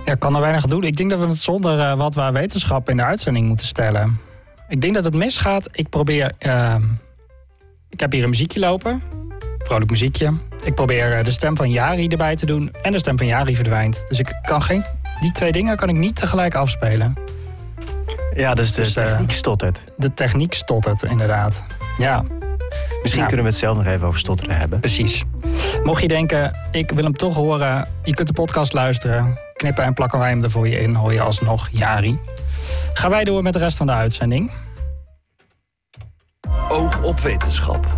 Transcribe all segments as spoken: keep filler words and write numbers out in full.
Ja, ik kan er weinig doen. Ik denk dat we het zonder uh, wat waar wetenschap in de uitzending moeten stellen. Ik denk dat het misgaat. Ik probeer... Uh, ik heb hier een muziekje lopen. Vrolijk muziekje. Ik probeer uh, de stem van Jari erbij te doen. En de stem van Jari verdwijnt. Dus ik kan geen... Die twee dingen kan ik niet tegelijk afspelen. Ja, dus de dus, techniek uh, stottert. De techniek stottert, inderdaad. Ja. Misschien ja. kunnen we het zelf nog even over stotteren hebben. Precies. Mocht je denken, ik wil hem toch horen... Je kunt de podcast luisteren. Knippen en plakken wij hem er voor je in. Hoor je alsnog Jari. Gaan wij door met de rest van de uitzending. Oog op wetenschap.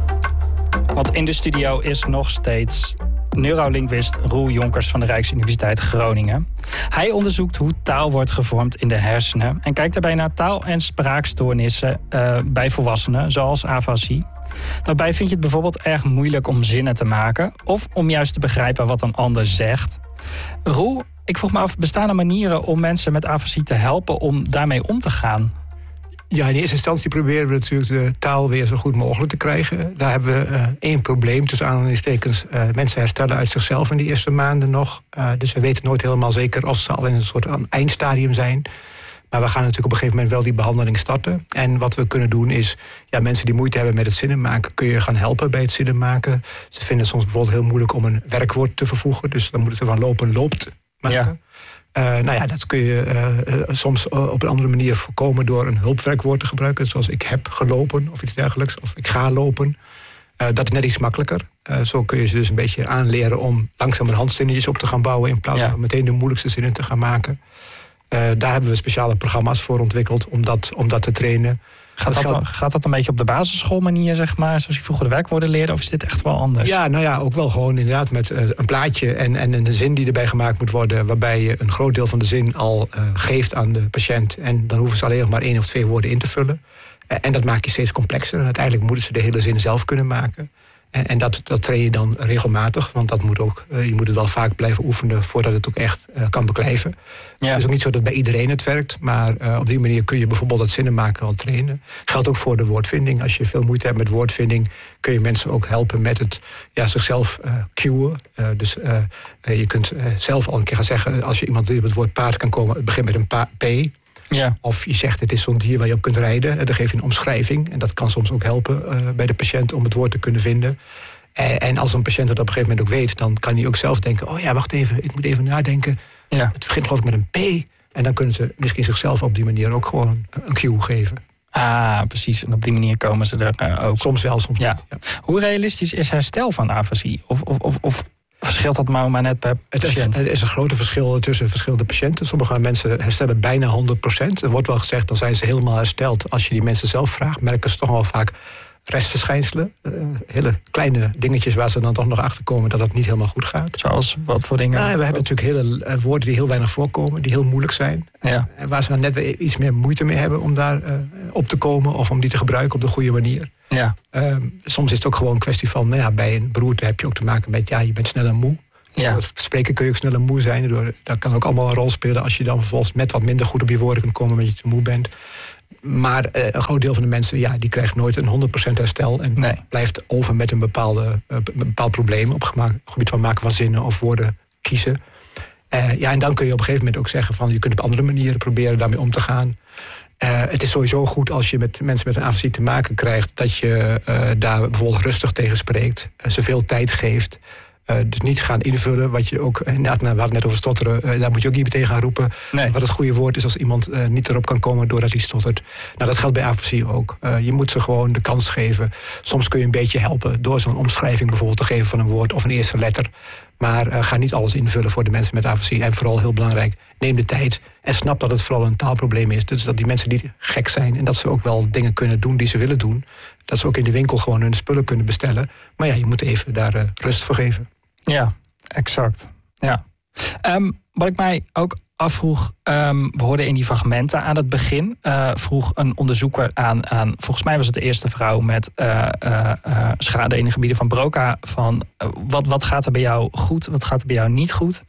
Want in de studio is nog steeds neurolinguïst Roel Jonkers van de Rijksuniversiteit Groningen. Hij onderzoekt hoe taal wordt gevormd in de hersenen en kijkt daarbij naar taal- en spraakstoornissen uh, bij volwassenen, zoals afasie. Daarbij vind je het bijvoorbeeld erg moeilijk om zinnen te maken of om juist te begrijpen wat een ander zegt. Roel, ik vroeg me af, bestaan er manieren om mensen met afasie te helpen om daarmee om te gaan? Ja, in eerste instantie proberen we natuurlijk de taal weer zo goed mogelijk te krijgen. Daar hebben we uh, één probleem, tussen aanhalingstekens. Uh, mensen herstellen uit zichzelf in de eerste maanden nog. Uh, dus we weten nooit helemaal zeker of ze al in een soort eindstadium zijn. Maar we gaan natuurlijk op een gegeven moment wel die behandeling starten. En wat we kunnen doen is, ja, mensen die moeite hebben met het zinnen maken, kun je gaan helpen bij het zinnen maken. Ze vinden het soms bijvoorbeeld heel moeilijk om een werkwoord te vervoegen. Dus dan moeten ze van lopen loopt maken. Ja. Uh, nou ja, dat kun je uh, uh, soms uh, op een andere manier voorkomen door een hulpwerkwoord te gebruiken. Zoals ik heb gelopen of iets dergelijks. Of ik ga lopen. Uh, dat is net iets makkelijker. Uh, zo kun je ze dus een beetje aanleren om langzamerhand zinnetjes op te gaan bouwen. In plaats ja. van meteen de moeilijkste zinnen te gaan maken. Uh, daar hebben we speciale programma's voor ontwikkeld om dat, om dat te trainen. Gaat dat, dat, gaat dat een beetje op de basisschoolmanier, zeg maar, zoals je vroeger de werkwoorden leerde, of is dit echt wel anders? Ja, nou ja, ook wel gewoon inderdaad met uh, een plaatje en, en een zin die erbij gemaakt moet worden, waarbij je een groot deel van de zin al uh, geeft aan de patiënt. En dan hoeven ze alleen nog maar één of twee woorden in te vullen. Uh, en dat maak je steeds complexer. En uiteindelijk moeten ze de hele zin zelf kunnen maken. En, en dat, dat train je dan regelmatig, want dat moet ook, uh, je moet het wel vaak blijven oefenen voordat het ook echt uh, kan beklijven. Ja. Het is ook niet zo dat bij iedereen het werkt, maar uh, op die manier kun je bijvoorbeeld het zinnen maken wel trainen. Geldt ook voor de woordvinding. Als je veel moeite hebt met woordvinding, kun je mensen ook helpen met het ja, zichzelf uh, cueën. Uh, dus uh, uh, je kunt uh, zelf al een keer gaan zeggen, als je iemand die op het woord paard kan komen, het begint met een pa- P. Ja. Of je zegt, het is zo'n dier waar je op kunt rijden. Dan geef je een omschrijving. En dat kan soms ook helpen uh, bij de patiënt om het woord te kunnen vinden. En, en als een patiënt dat op een gegeven moment ook weet, dan kan hij ook zelf denken, oh ja, wacht even, ik moet even nadenken. Ja. Het begint geloof ik met een P. En dan kunnen ze misschien zichzelf op die manier ook gewoon een cue geven. Ah, precies. En op die manier komen ze er uh, ook. Soms wel, soms ja. niet. Ja. Hoe realistisch is herstel van afasie? Of, of, of, of verschilt dat maar, maar net per patiënt? Er is een groot verschil tussen verschillende patiënten. Sommige mensen herstellen bijna honderd procent. Er wordt wel gezegd, dan zijn ze helemaal hersteld. Als je die mensen zelf vraagt, merken ze toch wel vaak restverschijnselen. Uh, hele kleine dingetjes waar ze dan toch nog achter komen dat het niet helemaal goed gaat. Zoals wat voor dingen? Nou, we hebben natuurlijk hele uh, woorden die heel weinig voorkomen, die heel moeilijk zijn. Ja. En waar ze dan net weer iets meer moeite mee hebben om daar uh, op te komen of om die te gebruiken op de goede manier. Ja. Uh, soms is het ook gewoon een kwestie van, nou ja, bij een beroerte heb je ook te maken met, ja, je bent sneller moe. Ja. Door het spreken kun je ook sneller moe zijn. Door, dat kan ook allemaal een rol spelen als je dan vervolgens met wat minder goed op je woorden kunt komen omdat je te moe bent. Maar uh, een groot deel van de mensen, ja, die krijgt nooit een honderd procent herstel. En nee. blijft over met een, bepaalde, uh, een bepaald probleem op het gebied van maken van zinnen of woorden kiezen. Uh, ja, en dan kun je op een gegeven moment ook zeggen van je kunt op andere manieren proberen daarmee om te gaan. Uh, het is sowieso goed als je met mensen met een afasie te maken krijgt, dat je uh, daar bijvoorbeeld rustig tegen spreekt, uh, ze veel tijd geeft. Uh, dus niet gaan invullen, wat je ook, inderdaad, nou, we hadden het net over stotteren, uh, daar moet je ook niet meteen gaan roepen. Nee. Wat het goede woord is als iemand uh, niet erop kan komen doordat hij stottert. Nou, dat geldt bij afasie ook. Uh, je moet ze gewoon de kans geven. Soms kun je een beetje helpen door zo'n omschrijving bijvoorbeeld te geven van een woord of een eerste letter. Maar uh, ga niet alles invullen voor de mensen met afasie. En vooral heel belangrijk, neem de tijd en snap dat het vooral een taalprobleem is. Dus dat die mensen niet gek zijn en dat ze ook wel dingen kunnen doen die ze willen doen. Dat ze ook in de winkel gewoon hun spullen kunnen bestellen. Maar ja, je moet even daar uh, rust voor geven. Ja, exact. Ja. Um, wat ik mij ook afvroeg, um, we hoorden in die fragmenten aan het begin, uh, vroeg een onderzoeker aan, aan, volgens mij was het de eerste vrouw met uh, uh, uh, schade in de gebieden van Broca, van uh, wat, wat gaat er bij jou goed, wat gaat er bij jou niet goed.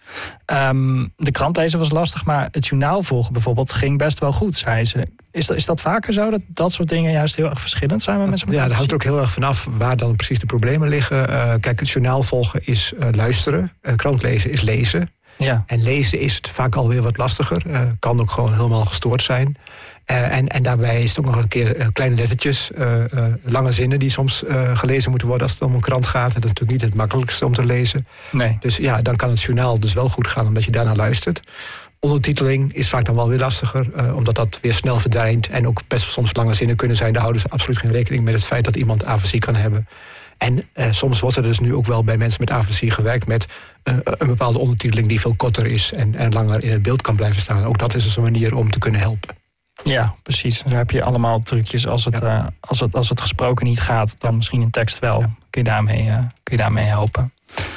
Um, de krant lezen was lastig, maar het journaal volgen bijvoorbeeld ging best wel goed, zei ze. Is dat, is dat vaker zo, dat dat soort dingen juist heel erg verschillend zijn met mensen met Ja, dat hangt er ook heel erg vanaf waar dan precies de problemen liggen. Uh, kijk, het journaal volgen is uh, luisteren, uh, krant lezen is lezen. Ja. En lezen is vaak alweer wat lastiger. Uh, kan ook gewoon helemaal gestoord zijn. Uh, en, en daarbij is het ook nog een keer uh, kleine lettertjes, uh, uh, lange zinnen die soms uh, gelezen moeten worden als het om een krant gaat. En dat is natuurlijk niet het makkelijkste om te lezen. Nee. Dus ja, dan kan het journaal dus wel goed gaan omdat je daarnaar luistert. Ondertiteling is vaak dan wel weer lastiger, uh, omdat dat weer snel verdwijnt. En ook best soms lange zinnen kunnen zijn. Daar houden ze absoluut geen rekening met het feit dat iemand afasie kan hebben. En uh, soms wordt er dus nu ook wel bij mensen met afasie gewerkt met uh, een bepaalde ondertiteling die veel korter is en, en langer in het beeld kan blijven staan. Ook dat is dus een manier om te kunnen helpen. Ja, precies. Dan heb je allemaal trucjes. Als het, ja. uh, als het, als het gesproken niet gaat, dan ja. misschien een tekst wel. Ja. Kun, je daarmee, uh, kun je daarmee helpen.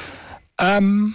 Um,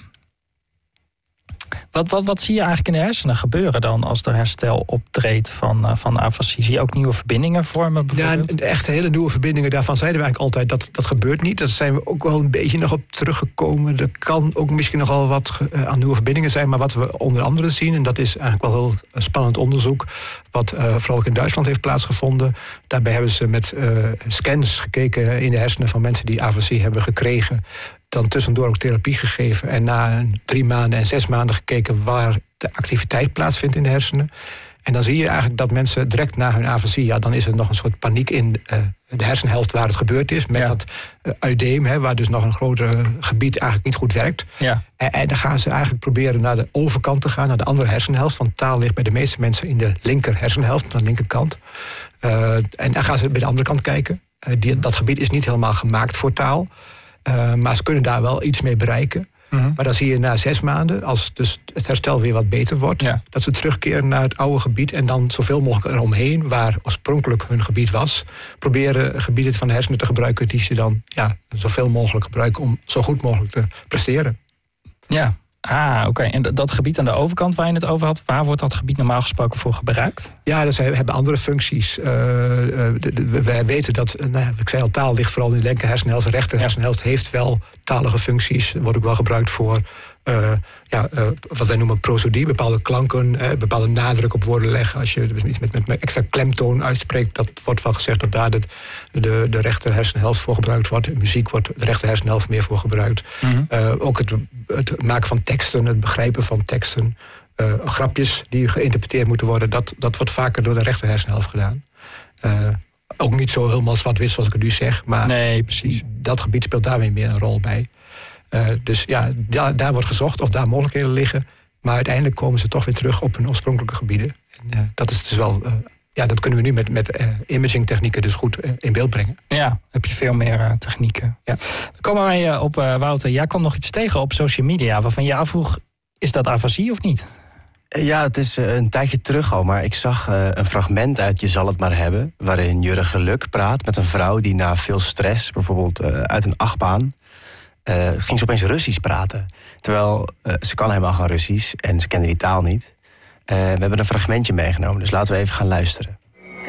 wat, wat, wat zie je eigenlijk in de hersenen gebeuren dan als er herstel optreedt van, uh, van afasie? Zie je ook nieuwe verbindingen vormen bijvoorbeeld? Ja, echt hele nieuwe verbindingen. Daarvan zeiden we eigenlijk altijd dat dat gebeurt niet. Daar zijn we ook wel een beetje nog op teruggekomen. Er kan ook misschien nogal wat uh, aan nieuwe verbindingen zijn. Maar wat we onder andere zien, en dat is eigenlijk wel heel spannend onderzoek, wat uh, vooral ook in Duitsland heeft plaatsgevonden. Daarbij hebben ze met uh, scans gekeken in de hersenen van mensen die afasie hebben gekregen. Dan tussendoor ook therapie gegeven. En na drie maanden en zes maanden gekeken waar de activiteit plaatsvindt in de hersenen. En dan zie je eigenlijk dat mensen direct na hun afasie, ja, dan is er nog een soort paniek in uh, de hersenhelft waar het gebeurd is. Met ja. dat uh, uideem, hè, waar dus nog een groter gebied eigenlijk niet goed werkt. Ja. En, en dan gaan ze eigenlijk proberen naar de overkant te gaan, naar de andere hersenhelft. Want taal ligt bij de meeste mensen in de linker hersenhelft, aan de linkerkant. Uh, en dan gaan ze bij de andere kant kijken. Uh, die, dat gebied is niet helemaal gemaakt voor taal. Uh, maar ze kunnen daar wel iets mee bereiken. Mm-hmm. Maar dan zie je na zes maanden, als dus het herstel weer wat beter wordt, ja. dat ze terugkeren naar het oude gebied en dan zoveel mogelijk eromheen, waar oorspronkelijk hun gebied was, proberen gebieden van de hersenen te gebruiken die ze dan ja, zoveel mogelijk gebruiken om zo goed mogelijk te presteren. Ja. Ah, oké. Okay. En dat gebied aan de overkant waar je het over had, waar wordt dat gebied normaal gesproken voor gebruikt? Ja, dat zijn, hebben andere functies. Uh, uh, wij weten dat, nou ja, ik zei al, taal ligt vooral in de linker hersenhelft. De rechter hersenhelft heeft wel talige functies. Wordt ook wel gebruikt voor uh, ja, uh, wat wij noemen prosodie, bepaalde klanken, uh, bepaalde nadruk op woorden leggen. Als je iets met, met, met extra klemtoon uitspreekt, dat wordt wel gezegd dat daar de, de, de rechter hersenhelft voor gebruikt wordt. In muziek wordt de rechter hersenhelft meer voor gebruikt. Mm-hmm. Uh, ook het, het maken van teksten, het begrijpen van teksten, uh, grapjes die geïnterpreteerd moeten worden, dat, dat wordt vaker door de rechter hersenhelft gedaan. Uh, ook niet zo helemaal zwart-wit zoals ik het nu zeg, maar nee, precies. Dat gebied speelt daar weer meer een rol bij. Uh, dus ja, daar, daar wordt gezocht of daar mogelijkheden liggen. Maar uiteindelijk komen ze toch weer terug op hun oorspronkelijke gebieden. En, uh, dat is dus wel, uh, ja, dat kunnen we nu met, met uh, imaging technieken dus goed uh, in beeld brengen. Ja, heb je veel meer uh, technieken. Ja. Dan komen wij uh, op, uh, Wouter, jij kwam nog iets tegen op social media waarvan je afvroeg, is dat afasie of niet? Ja, het is uh, een tijdje terug al, maar ik zag uh, een fragment uit Je zal het maar hebben, waarin Jurre Geluk praat met een vrouw die na veel stress, bijvoorbeeld uh, uit een achtbaan, Uh, ging ze opeens Russisch praten. Terwijl uh, ze kan helemaal geen Russisch en ze kende die taal niet. Uh, we hebben een fragmentje meegenomen, dus laten we even gaan luisteren.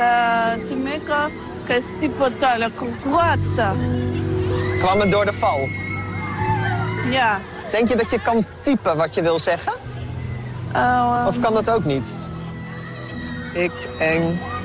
Kwam het door de val? Ja. Denk je dat je kan typen wat je wil zeggen? Uh, of kan dat ook niet? Ik, eng,